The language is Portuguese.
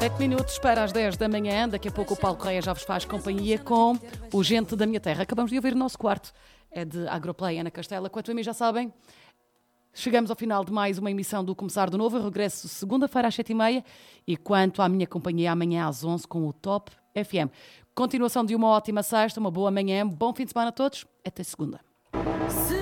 7 minutos para as 10 da manhã. Daqui a pouco o Paulo Correia já vos faz companhia com o Gente da Minha Terra. Acabamos de ouvir o nosso quarto. É de Agroplay, Ana Castela. Quanto a mim, já sabem, chegamos ao final de mais uma emissão do Começar do Novo. Eu regresso segunda-feira às 7h30 e quanto à minha companhia, amanhã às 11 com o Top FM. Continuação de uma ótima sexta, uma boa manhã, bom fim de semana a todos. Até segunda.